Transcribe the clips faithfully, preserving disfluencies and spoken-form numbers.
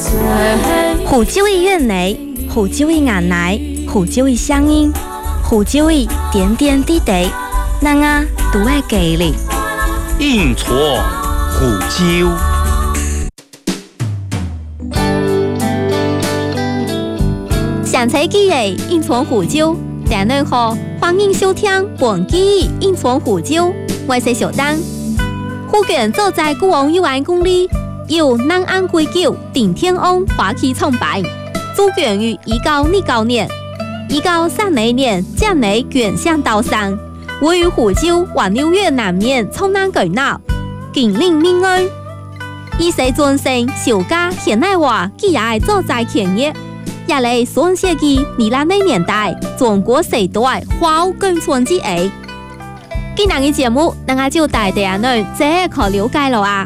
胡椒味院内，胡椒味眼内，胡椒味声音，胡椒味点点滴滴，咱啊都爱给力。 硬闯胡椒。 上菜记的硬闯胡椒，大家好，欢迎收听本期硬闯胡椒，我是小丹。福建走在古往一万公里，由南安贵酒顶天翁花旗创办，主权于一九二九年。一九三二年建立原乡岛上，位于湖州和纽约南面冲南巨岛，紧邻闽安。以西转型小家现代化，既爱走在前沿。也係上世紀二零零年代中國時代花屋居村之一。今日嘅節目，大家就帶大家去這個了解咯啊！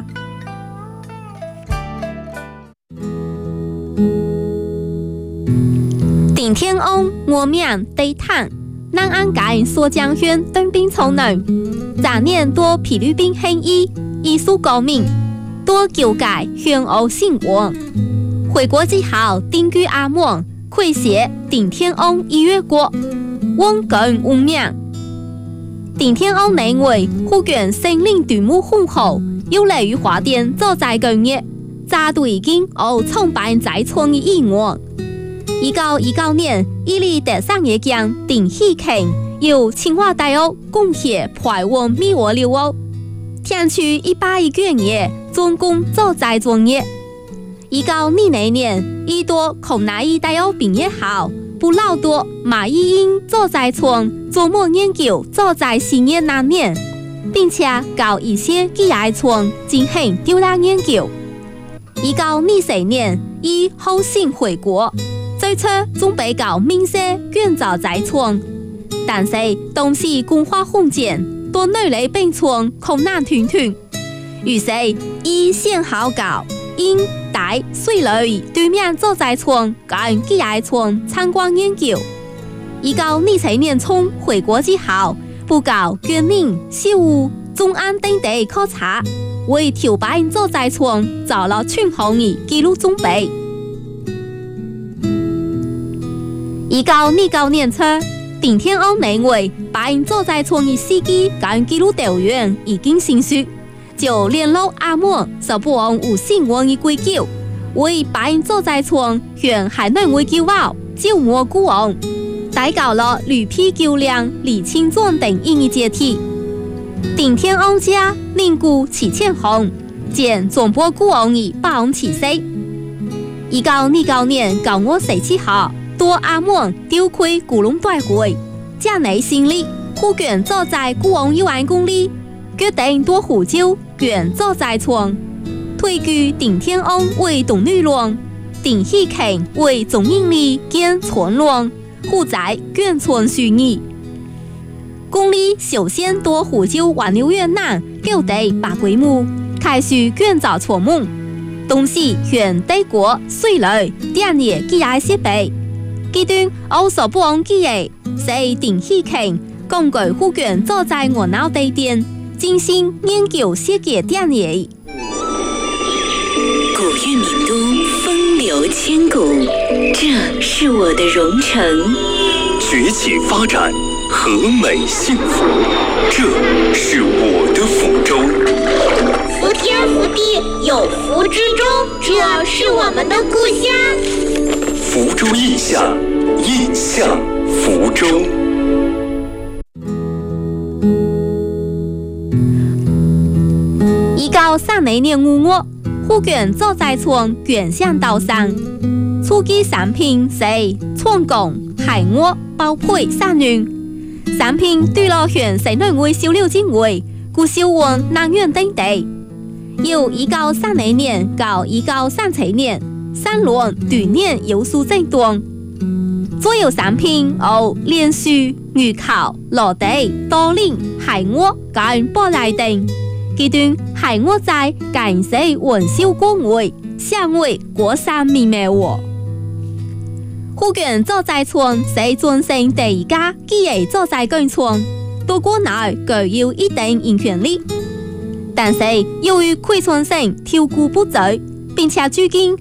頂天翁我名地坦，南安街蘇江縣東濱村人，早年多菲律賓黑衣，藝術高明，多教界宣歐新聞。回國之後，定居阿門，開寫頂天翁音樂國，穩根無名。頂天翁認為福建森林土木豐厚，有利於發展造債工業，早都已經有創辦債村嘅意願。一九一九年，伊利得上一獎頂喜慶，由清華大學貢獻排往美國留學，填出一百億元嘅總共造債專業。一九二零年，伊到孔乃伊大學畢業後，不老多馬伊英造債村專門研究造債事業難年，並且搞一些機械村進行調查研究。一九二四年，伊後信回國，最初準備搞民社建造債村，但是當時工化空間，多內裏並村困難團團，於是伊先好搞。因大水雷對面造債村跟機械村參觀研究。一九二七年初回國之後，不搞眷嶺、西湖、中安等地考察，為調辦造債村做了全方位記錄準備。一九二九年初，頂天翁認為辦造債村嘅司機跟記錄調員已經成熟。就聯絡阿門，就不往有新聞嘅歸咎，為辦造債村向海南維救後，招募僱王，逮搞了鋁皮橋梁、李清莊等應嘅接替。頂天翁家另雇齊千紅，兼總部僱王嘅霸王起勢。一九二九年九月十七號，到阿門丟開古龍大會，建立新力，福建造債僱王一萬公里。決定到湖州原造債村，推舉頂天翁為董女郎，頂喜慶為總經理兼村郎，負責建村事宜。公理首先到湖州和紐約南各地把規模，開始建造村夢，同時向德國、瑞雷、電業機械設備。階段歐所不往機業，是頂喜慶根據福建造債我腦地點。精心研究設計電影。 古韻名都，風流千古，這是我的蓉城。 崛起發展，和美幸福，這是我的福州。 福天福地，有福之州，這是我們的故鄉。 福州印象，印象福州。 一九三二年五月，福建造債村原鄉島上，初期產品是川蚣、海鱷、包配三樣。產品對了向西南位銷料進位，故銷往南苑等地。由一九三二年到一九三七年，三輪對年有數增多。主要產品有蓮樹、魚烤、羅地、多林、海鱷跟玻璃等。階段海鱷在感色文秀光味，香味果山美美喎。福建造債村是全省第一家機械造債工村，到國內具有一定影響力。但是由於虧損性調估不足，並且最近